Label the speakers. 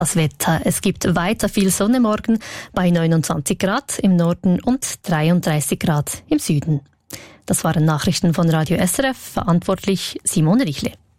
Speaker 1: Das Wetter. Es gibt weiter viel Sonne morgen bei 29 Grad im Norden und 33 Grad im Süden. Das waren Nachrichten von Radio SRF, verantwortlich Simone Richle.